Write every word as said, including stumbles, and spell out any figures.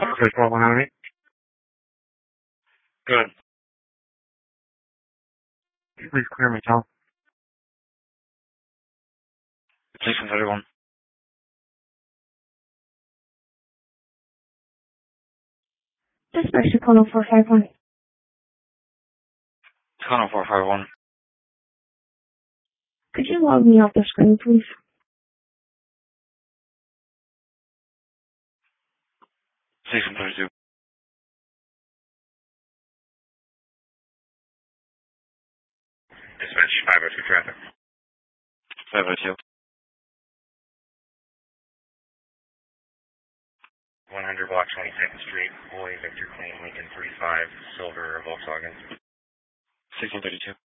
First one, one hundred. Good. Please clear me, Tom. six one thirty-one. Dispatch to Cono four five one. Cono four five one. Could you log me off the screen, please? six one thirty-two. Dispatch five oh two traffic. five oh two. one hundred block twenty-second Street, Boy, Victor Queen, Lincoln three five, Silver, Volkswagen. six one thirty-two.